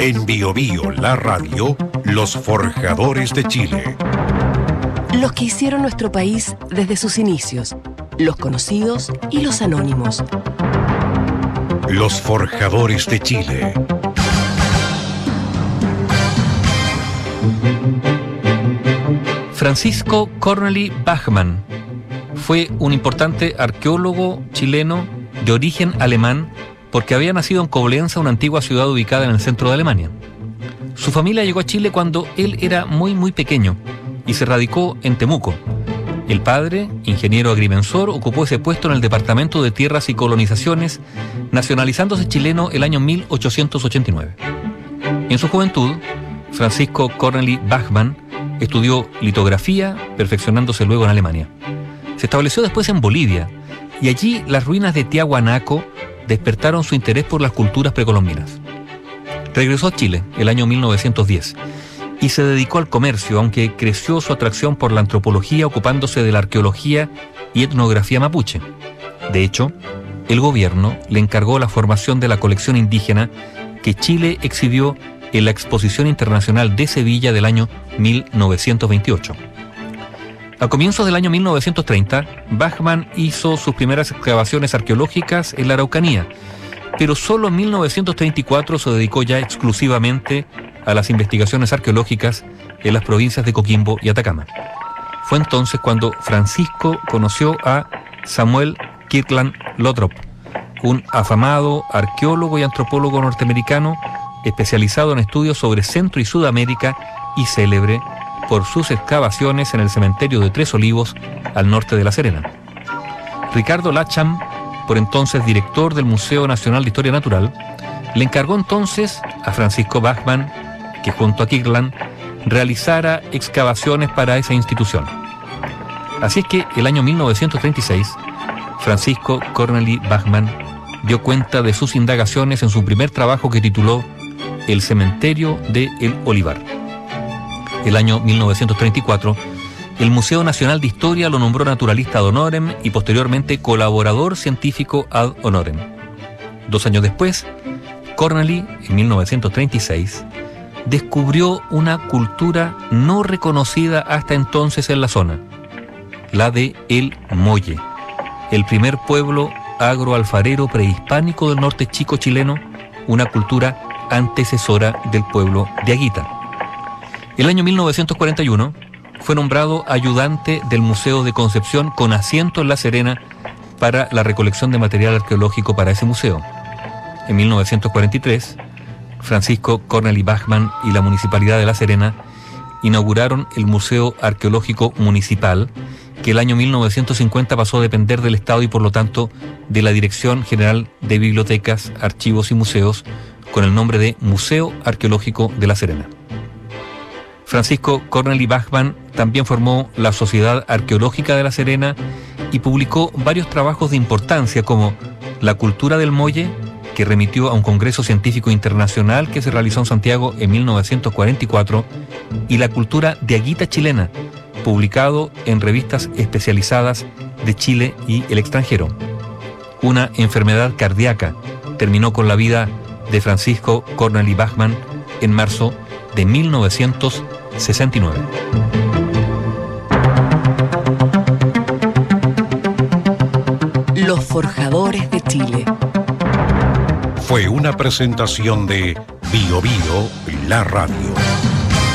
En Bio Bio, la radio, los forjadores de Chile. Los que hicieron nuestro país desde sus inicios, los conocidos y los anónimos. Los forjadores de Chile. Francisco Cornely Bachmann fue un importante arqueólogo chileno de origen alemán porque había nacido en Coblenza, una antigua ciudad ubicada en el centro de Alemania. Su familia llegó a Chile cuando él era muy pequeño y se radicó en Temuco. El padre, ingeniero agrimensor, ocupó ese puesto en el Departamento de Tierras y Colonizaciones, nacionalizándose chileno el año 1889. En su juventud, Francisco Cornely Bachmann estudió litografía, perfeccionándose luego en Alemania. Se estableció después en Bolivia, y allí las ruinas de Tiahuanaco despertaron su interés por las culturas precolombinas. Regresó a Chile el año 1910 y se dedicó al comercio, aunque creció su atracción por la antropología ocupándose de la arqueología y etnografía mapuche. De hecho, el gobierno le encargó la formación de la colección indígena que Chile exhibió en la Exposición Internacional de Sevilla del año 1928. A comienzos del año 1930, Bachmann hizo sus primeras excavaciones arqueológicas en la Araucanía, pero solo en 1934 se dedicó ya exclusivamente a las investigaciones arqueológicas en las provincias de Coquimbo y Atacama. Fue entonces cuando Francisco conoció a Samuel Kirkland Lothrop, un afamado arqueólogo y antropólogo norteamericano especializado en estudios sobre Centro y Sudamérica y célebre por sus excavaciones en el cementerio de Tres Olivos al norte de La Serena. Ricardo Lacham, por entonces director del Museo Nacional de Historia Natural, le encargó entonces a Francisco Bachmann que junto a Kirkland realizara excavaciones para esa institución. Así es que el año 1936, Francisco Cornely Bachmann dio cuenta de sus indagaciones en su primer trabajo que tituló El cementerio de El Olivar. El año 1934, el Museo Nacional de Historia lo nombró naturalista ad honorem y posteriormente colaborador científico ad honorem. 2 años después, Cornely, en 1936, descubrió una cultura no reconocida hasta entonces en la zona, la de El Molle, el primer pueblo agroalfarero prehispánico del norte chico chileno, una cultura antecesora del pueblo de Aguita. El año 1941 fue nombrado ayudante del Museo de Concepción con asiento en La Serena para la recolección de material arqueológico para ese museo. En 1943, Francisco Cornely Bachmann y la Municipalidad de La Serena inauguraron el Museo Arqueológico Municipal, que el año 1950 pasó a depender del Estado y por lo tanto de la Dirección General de Bibliotecas, Archivos y Museos, con el nombre de Museo Arqueológico de La Serena. Francisco Cornely Bachmann también formó la Sociedad Arqueológica de La Serena y publicó varios trabajos de importancia como La cultura del Molle, que remitió a un congreso científico internacional que se realizó en Santiago en 1944, y La cultura de Aguita chilena, publicado en revistas especializadas de Chile y el extranjero. Una enfermedad cardíaca terminó con la vida de Francisco Cornely Bachmann en marzo de 1969. Los forjadores de Chile. Fue una presentación de Bio Bio, la radio.